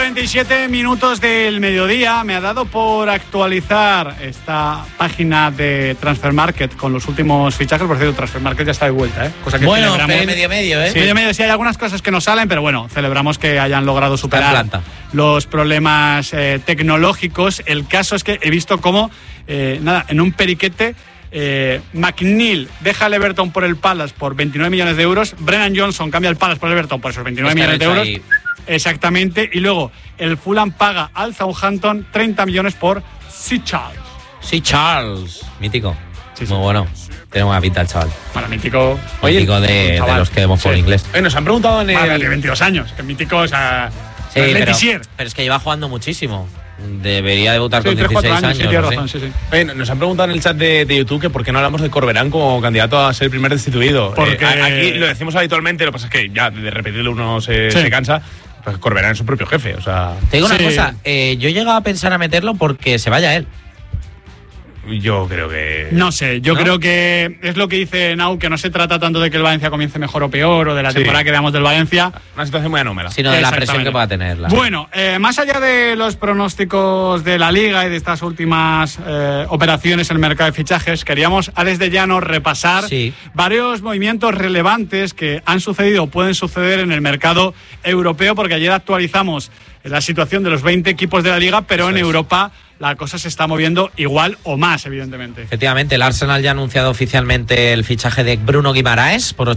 47 minutos del mediodía. Me ha dado por actualizar esta página de Transfer Market con los últimos fichajes. Por cierto, Transfer Market ya está de vuelta, ¿eh? Cosa que bueno, celebramos. medio, ¿eh? Sí. Medio, sí, hay algunas cosas que no salen, pero bueno, celebramos que hayan logrado superar los problemas tecnológicos. El caso es que he visto cómo, en un periquete, McNeil deja al Everton por el Palace por 29 millones de euros. Brennan Johnson cambia el Palace por el Everton por esos 29 millones de euros. Ahí. Exactamente. Y luego el Fulham paga al Southampton 30 millones por Sea Charles. Sea Charles, mítico. Sí. Muy bueno. Tiene buena pinta el chaval. Bueno, mítico. Mítico de los que vemos por inglés. Nos han preguntado en el... de 22 años. Que mítico, o sea... Sí, pero es que lleva jugando muchísimo. Debería debutar con 16 años. Sí, tienes razón, sí. Oye, nos han preguntado en el chat de YouTube que por qué no hablamos de Corberán como candidato a ser el primer destituido. Porque aquí lo decimos habitualmente, lo que pasa es que ya de repetirlo uno se cansa. Pues Corberán es su propio jefe, o sea... Te digo una cosa, yo he llegado a pensar a meterlo porque se vaya él. Yo creo que... No sé, yo creo que es lo que dice Nau, que no se trata tanto de que el Valencia comience mejor o peor, o de la temporada que veamos del Valencia. Una situación muy anómala. Sino de la presión que pueda tener. Bueno, más allá de los pronósticos de la Liga y de estas últimas operaciones en el mercado de fichajes, queríamos a Desde Llano repasar varios movimientos relevantes que han sucedido o pueden suceder en el mercado europeo, porque ayer actualizamos la situación de los 20 equipos de la Liga, pero en Europa la cosa se está moviendo igual o más, evidentemente. Efectivamente, el Arsenal ya ha anunciado oficialmente el fichaje de Bruno Guimaraes por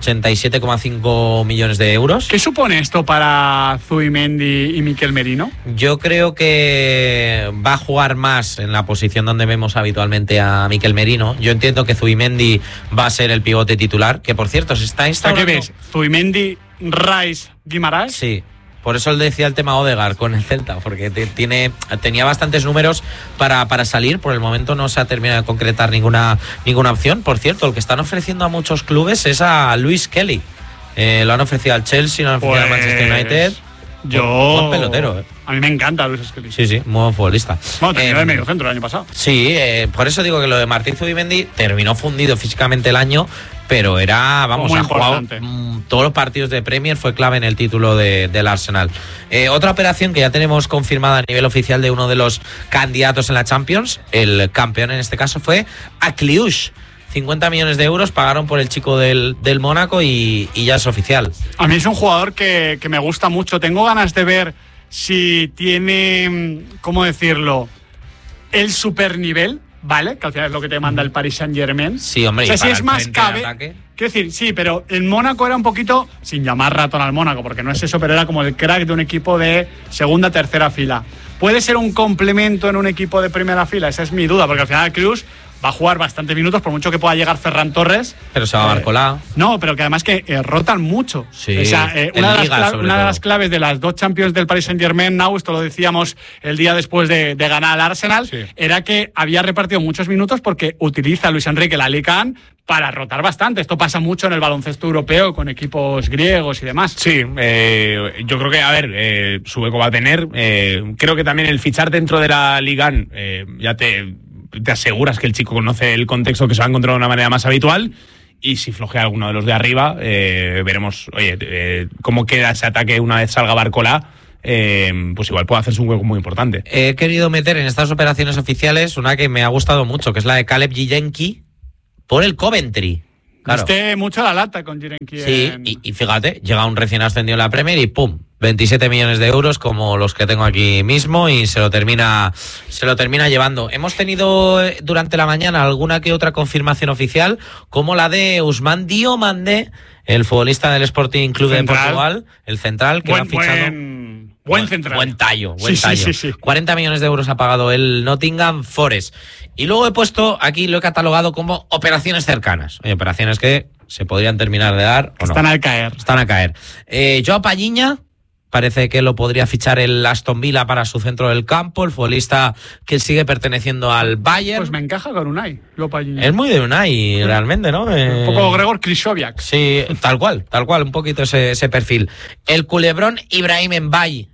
87,5 millones de euros. ¿Qué supone esto para Zubimendi y Mikel Merino? Yo creo que va a jugar más en la posición donde vemos habitualmente a Mikel Merino. Yo entiendo que Zubimendi va a ser el pivote titular, que por cierto se está instaurando... ¿Qué ves? ¿Zubimendi, Rice, Guimaraes? Sí. Por eso le decía el tema Odegaard con el Celta, porque tenía bastantes números para salir. Por el momento no se ha terminado de concretar ninguna opción. Por cierto, el que están ofreciendo a muchos clubes es a Luis Kelly. Lo han ofrecido al Chelsea, lo han ofrecido al Manchester United. Buen pelotero. A mí me encanta Luis Kelly. Sí, muy buen futbolista. Bueno, terminó de medio centro el año pasado. Sí, por eso digo que lo de Martín Zubimendi terminó fundido físicamente el año, pero ha jugado todos los partidos de Premier, fue clave en el título del Arsenal. Otra operación que ya tenemos confirmada a nivel oficial de uno de los candidatos en la Champions, el campeón en este caso fue Akliouche. 50 millones de euros pagaron por el chico del Mónaco y ya es oficial. A mí es un jugador que me gusta mucho. Tengo ganas de ver si tiene, ¿cómo decirlo?, el supernivel, ¿vale? Que al final es lo que te manda el Paris Saint-Germain. Sí, hombre. O sea, si es más cabe. Quiero decir, sí, pero el Mónaco era un poquito, sin llamar ratón al Mónaco, porque no es eso, pero era como el crack de un equipo de segunda, tercera fila. ¿Puede ser un complemento en un equipo de primera fila? Esa es mi duda, porque al final Cruz va a jugar bastantes minutos, por mucho que pueda llegar Ferran Torres. Pero se va a Barcolá. No, pero que además que rotan mucho. Sí, o sea, una de las claves de las dos Champions del Paris Saint-Germain, Nau, esto lo decíamos el día después de ganar al Arsenal, era que había repartido muchos minutos porque utiliza Luis Enrique la Ligue 1 para rotar bastante. Esto pasa mucho en el baloncesto europeo con equipos griegos y demás. Sí, yo creo que, su hueco va a tener. Creo que también el fichar dentro de la Ligue 1 ya te aseguras que el chico conoce el contexto, que se va a encontrar de una manera más habitual, y si flojea alguno de los de arriba, veremos cómo queda ese ataque una vez salga Barcolá. Pues igual puede hacerse un hueco muy importante. He querido meter en estas operaciones oficiales una que me ha gustado mucho, que es la de Caleb Jirenki por el Coventry. Claro. Mucho la lata con Jirenki. Sí, y fíjate, llega un recién ascendido en la Premier y ¡pum! 27 millones de euros como los que tengo aquí mismo y se lo termina llevando. Hemos tenido durante la mañana alguna que otra confirmación oficial, como la de Ousmane Diomandé, el futbolista del Sporting Club de Portugal, el central, que lo ha fichado. Buen central. Buen tallo. Sí. 40 millones de euros ha pagado el Nottingham Forest. Y luego he puesto, aquí lo he catalogado como operaciones cercanas. Operaciones que se podrían terminar de dar o no. Están a caer. Joao Palhinha, parece que lo podría fichar el Aston Villa para su centro del campo, el futbolista que sigue perteneciendo al Bayern. Pues me encaja con Unai, Joao Palhinha. Es muy de Unai, realmente, ¿no? Un poco Gregor Krychowiak. Sí, tal cual, un poquito ese perfil. El culebrón Ibrahim Mbaye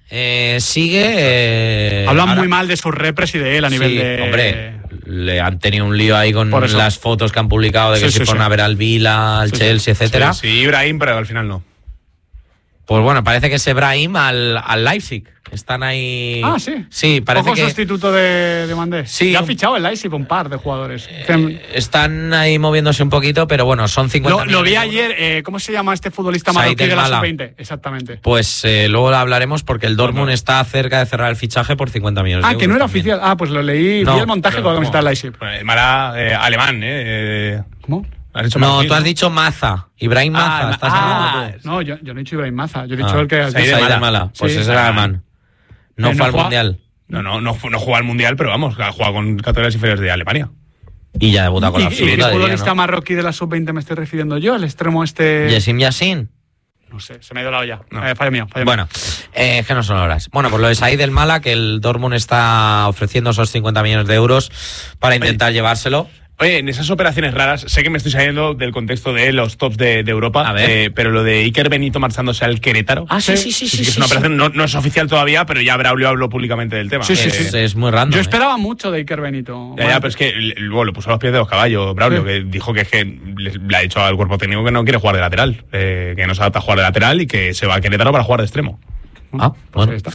sigue... Hablan muy mal de sus repres y de él a nivel de... Hombre, le han tenido un lío ahí con las fotos que han publicado de que se fueron a ver al Villa, al Chelsea, etcétera. Sí, Ibrahim, pero al final no. Pues bueno, parece que es Brahim al Leipzig. Están ahí. Ah, sí. Sí, parece que. Sustituto de Mandé. Sí. Ya ha fichado el Leipzig un par de jugadores. Están ahí moviéndose un poquito, pero bueno, son 50 Lo vi ayer. ¿Cómo se llama este futbolista marroquí de la sub-20? Exactamente. Pues luego lo hablaremos porque el Dortmund está cerca de cerrar el fichaje por 50 millones de euros. Que no era también. Oficial. Pues lo leí. Vi el montaje con la camiseta del Leipzig. El Mala alemán, ¿Cómo? No, tú has dicho Maza. Ibrahim Maza. ¿Estás hablando tú? No, yo no he dicho Ibrahim Maza. Yo he dicho el que has dicho. Said Mala. Pues ese era alemán. No fue al Mundial. No juega al Mundial, pero vamos, ha jugado con categorías inferiores de Alemania. Y ya debuta con la absoluta. ¿Y qué futbolista marroquí de la sub-20 me estoy refiriendo yo? El extremo Yassim Yassin. No sé, se me ha ido la olla. No. Fallo mío. Bueno, es que no son horas. Bueno, pues lo de Said El Mala, que el Dortmund está ofreciendo esos 50 millones de euros para intentar llevárselo. Oye, en esas operaciones raras, sé que me estoy saliendo del contexto de los tops de Europa, a ver. pero lo de Iker Benito marchándose al Querétaro. Sí. Es una operación, no es oficial todavía, pero ya Braulio habló públicamente del tema. Sí. Es muy random. Yo esperaba mucho de Iker Benito. Ya, pero es que lo puso a los pies de los caballos, Braulio, que dijo que es que le ha dicho al cuerpo técnico que no quiere jugar de lateral, que no se adapta a jugar de lateral y que se va a Querétaro para jugar de extremo. Bueno. Ahí está.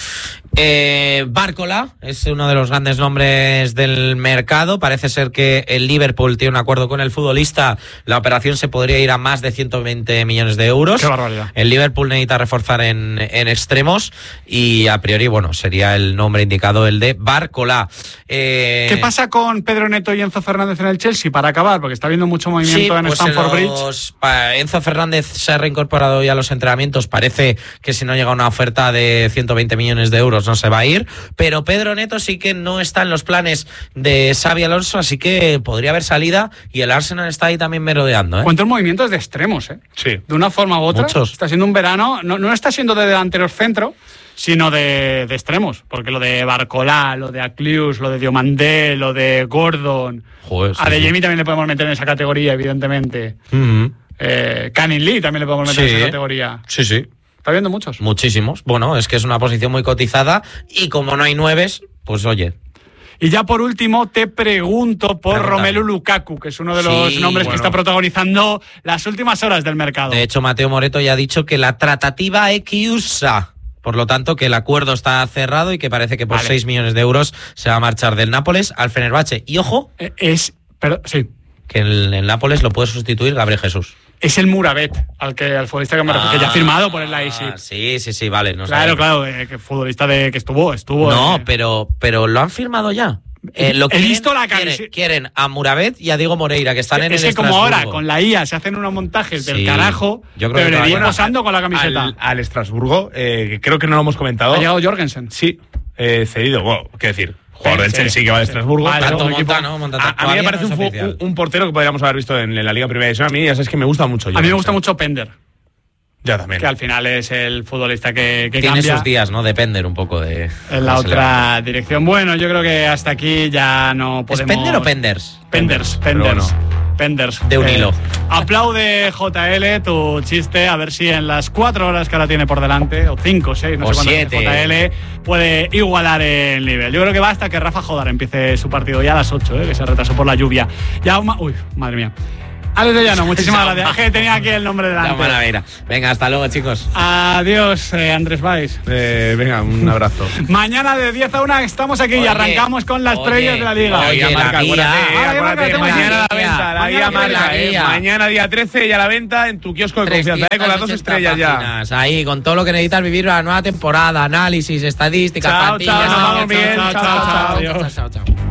Bárcola es uno de los grandes nombres del mercado. Parece ser que el Liverpool tiene un acuerdo con el futbolista. La operación se podría ir a más de 120 millones de euros. ¡Qué barbaridad! El Liverpool necesita reforzar en extremos y a priori, bueno, sería el nombre indicado el de Bárcola. ¿Qué pasa con Pedro Neto y Enzo Fernández en el Chelsea para acabar? Porque está habiendo mucho movimiento en Stamford Bridge. Enzo Fernández se ha reincorporado ya a los entrenamientos. Parece que si no llega una oferta de 120 millones de euros no se va a ir, pero Pedro Neto sí que no está en los planes de Xabi Alonso, así que podría haber salida y el Arsenal está ahí también merodeando. ¿Cuántos movimientos de extremos? Sí. De una forma u otra. Muchos. Está siendo un verano, no está siendo de delanteros centro, sino de extremos, porque lo de Barcolá, lo de Aclius, lo de Diomandé, lo de Gordon, Joder, sí, a Adeyemi también le podemos meter en esa categoría, evidentemente. Canning Lee también le podemos meter en esa categoría. Sí. Está viendo muchos. Muchísimos. Bueno, es que es una posición muy cotizada y como no hay nueves, pues oye. Y ya por último te pregunto por Romelu Lukaku, que es uno de los nombres que está protagonizando las últimas horas del mercado. De hecho, Mateo Moreto ya ha dicho que la tratativa è chiusa. Por lo tanto, que el acuerdo está cerrado y que parece que por 6 millones de euros se va a marchar del Nápoles al Fenerbahce. Y ojo, sí, que el Nápoles lo puede sustituir Gabriel Jesús. Es el Muravet, al futbolista que ya ha firmado por el Leipzig. Sí, vale. No claro, que futbolista que estuvo. No, pero lo han firmado ya. He visto la camiseta. Quieren a Muravet y a Diego Moreira, que están en el Estrasburgo. Como ahora, con la IA, se hacen unos montajes del carajo, yo creo pero que le posando con la camiseta. Al Estrasburgo, que creo que no lo hemos comentado. Ha llegado Jorgensen. Sí, cedido. Bueno, ¿qué decir? Jugador del Chelsea que va de Estrasburgo. A mí me parece un portero que podríamos haber visto en la Liga Primera División. A mí ya sabes que me gusta mucho. A mí me gusta mucho Pender. Ya también. Que al final es el futbolista que tiene cambia. Sus días, ¿no? Depender un poco de... En la otra dirección. Bueno, yo creo que hasta aquí ya no podemos... ¿Es Pender o Penders? Penders. Penders. De un hilo. Aplaude JL tu chiste, a ver si en las 4 horas que ahora tiene por delante, o 5, 6, no o sé cuánto 7, JL puede igualar el nivel. Yo creo que basta que Rafa Jodar empiece su partido ya a las 8, que se retrasó por la lluvia. Uy, madre mía. Alex de Llano, muchísimas gracias. Que tenía aquí el nombre delante. Venga, hasta luego, chicos. Adiós, Andrés Valls. Venga, un abrazo. Mañana de 10 a 1 estamos aquí y arrancamos con las previas de la Liga. Acuérdate, mañana la venta, la guía marca. Mañana día 13 ya la venta en tu kiosco de confianza, con las 2 estrellas páginas, ya. Ahí, con todo lo que necesitas vivir la nueva temporada, análisis, estadísticas, plantillas. Chao.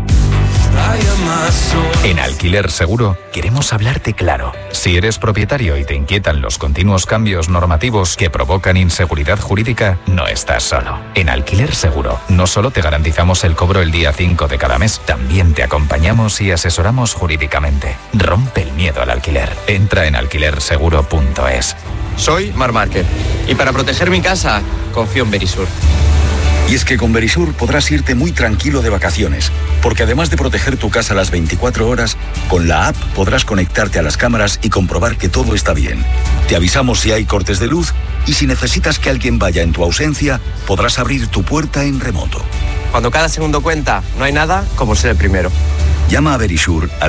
En Alquiler Seguro queremos hablarte claro. Si eres propietario y te inquietan los continuos cambios normativos que provocan inseguridad jurídica, no estás solo. En Alquiler Seguro no solo te garantizamos el cobro el día 5 de cada mes, también te acompañamos y asesoramos jurídicamente. Rompe el miedo al alquiler. Entra en alquilerseguro.es. Soy Marc Márquez y para proteger mi casa confío en Verisur. Y es que con Verisur podrás irte muy tranquilo de vacaciones, porque además de proteger tu casa las 24 horas, con la app podrás conectarte a las cámaras y comprobar que todo está bien. Te avisamos si hay cortes de luz y si necesitas que alguien vaya en tu ausencia, podrás abrir tu puerta en remoto. Cuando cada segundo cuenta, no hay nada como ser el primero. Llama a Verisur al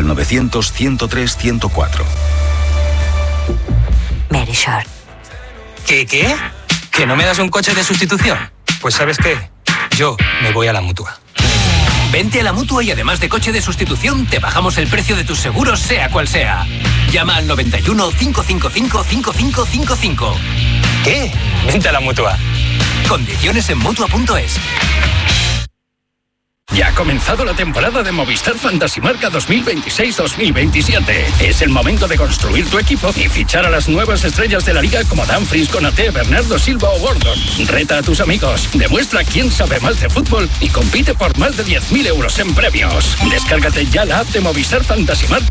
900-103-104. Verisur. ¿Qué? ¿Que no me das un coche de sustitución? Pues ¿sabes qué? Yo me voy a la Mutua. Vente a la Mutua y además de coche de sustitución, te bajamos el precio de tus seguros, sea cual sea. Llama al 91 555 5555. ¿Qué? Vente a la Mutua. Condiciones en Mutua.es. Ya ha comenzado la temporada de Movistar Fantasy Marca 2026-2027. Es el momento de construir tu equipo y fichar a las nuevas estrellas de la liga como Dumfries, Konaté, Bernardo Silva o Gordon. Reta a tus amigos, demuestra quién sabe más de fútbol y compite por más de 10.000 euros en premios. Descárgate ya la app de Movistar Fantasy Marca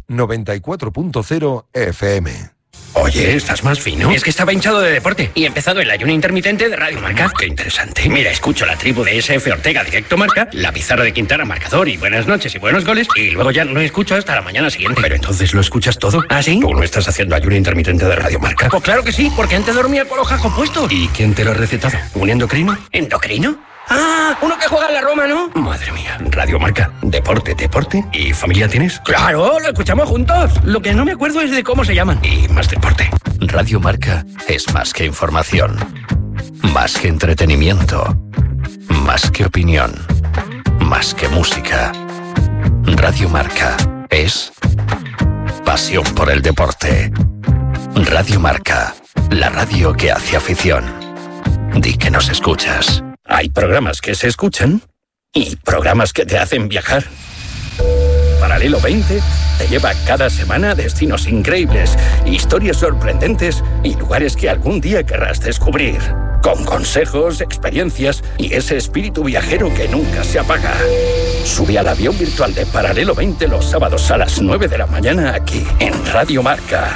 94.0 FM. Oye, ¿estás más fino? Es que estaba hinchado de deporte y he empezado el ayuno intermitente de Radio Marca. ¡Qué interesante! Mira, escucho la tribu de SF Ortega Directo Marca, la pizarra de Quintana Marcador y buenas noches y buenos goles, y luego ya no escucho hasta la mañana siguiente. Pero entonces lo escuchas todo. ¿Ah, sí? ¿Tú no estás haciendo ayuno intermitente de Radio Marca? Pues claro que sí, porque antes dormía con los jajos puestos. ¿Y quién te lo ha recetado? ¿Un endocrino? ¿Endocrino? ¡Ah! Uno que juega en la Roma, ¿no? Madre mía. Radio Marca. Deporte. ¿Y familia tienes? ¡Claro! ¡Lo escuchamos juntos! Lo que no me acuerdo es de cómo se llaman. Y más deporte. Radio Marca es más que información. Más que entretenimiento. Más que opinión. Más que música. Radio Marca es pasión por el deporte. Radio Marca. La radio que hace afición. Di que nos escuchas. Hay programas que se escuchan y programas que te hacen viajar. Paralelo 20 te lleva cada semana a destinos increíbles, historias sorprendentes y lugares que algún día querrás descubrir. Con consejos, experiencias y ese espíritu viajero que nunca se apaga. Sube al avión virtual de Paralelo 20 los sábados a las 9 de la mañana aquí, en Radio Marca.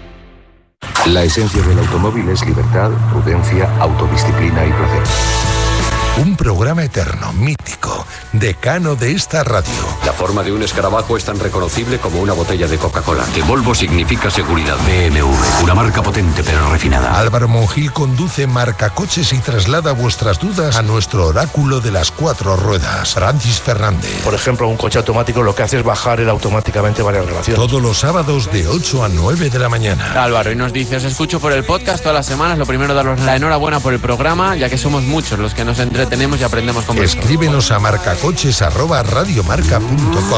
La esencia del automóvil es libertad, prudencia, autodisciplina y placer. Un programa eterno, mítico, decano de esta radio. La forma de un escarabajo es tan reconocible como una botella de Coca-Cola. Que Volvo significa seguridad. BMW, una marca potente pero refinada. Álvaro Monjil conduce Marcacoches y traslada vuestras dudas a nuestro oráculo de las 4 ruedas, Francis Fernández. Por ejemplo, un coche automático lo que hace es bajar él automáticamente varias relaciones. Todos los sábados de 8 a 9 de la mañana. Álvaro, y nos dice, os escucho por el podcast todas las semanas. Lo primero, daros la enhorabuena por el programa, ya que somos muchos los que nos entretenemos y aprendemos con vosotros. Escríbenos a marcacoches@radiomarca.com.